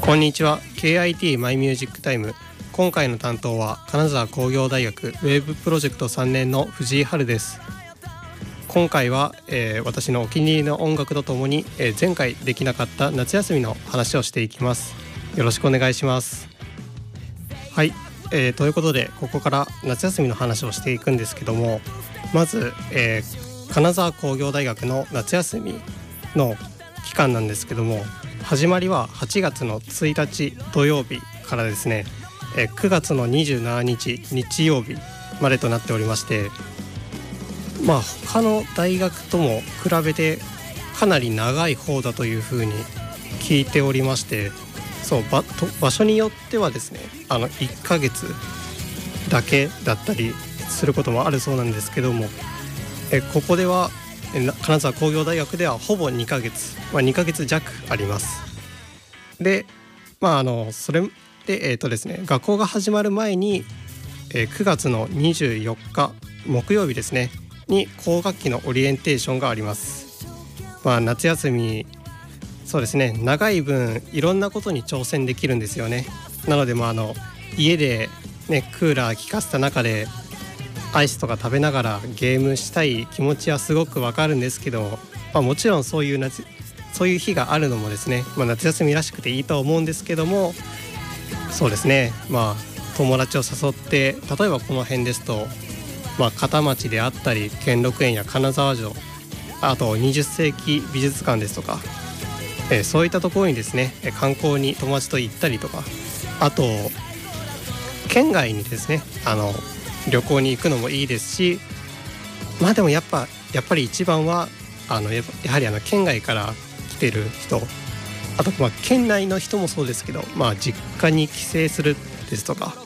こんにちは。 KIT マイミュージックタイム。今回の担当は金沢工業大学ウェーブプロジェクト3年の藤井春です。今回は、私のお気に入りの音楽とともに、前回できなかった夏休みの話をしていきます。よろしくお願いします。はい、ということでここから夏休みの話をしていくんですけども、まず、金沢工業大学の夏休みの期間なんですけども、始まりは8月の1日土曜日からですね、9月の27日日曜日までとなっておりまして、他の大学とも比べてかなり長い方だというふうに聞いておりまして、場所によってはですね、1ヶ月だけだったりすることもあるそうなんですけども、ここでは金沢工業大学ではほぼ2ヶ月、2ヶ月弱あります。で、それでですね、学校が始まる前に、9月の24日木曜日ですねに後学期のオリエンテーションがあります。夏休み、そうですね、長い分いろんなことに挑戦できるんですよね。なので家で、クーラー効かせた中でアイスとか食べながらゲームしたい気持ちはすごくわかるんですけど、もちろんそういう日があるのもですね、夏休みらしくていいと思うんですけども、そうですね、友達を誘って、例えばこの辺ですと、片町であったり兼六園や金沢城、あと20世紀美術館ですとか、そういったところにですね観光に友達と行ったりとか、あと県外にですね旅行に行くのもいいですし、でもやっぱり一番はやはり県外から来てる人、あと県内の人もそうですけど、実家に帰省するですとか、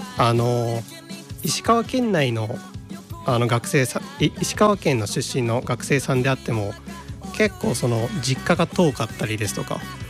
石川県内の学生さん、石川県の出身の学生さんであっても結構その実家が遠かったりですとか、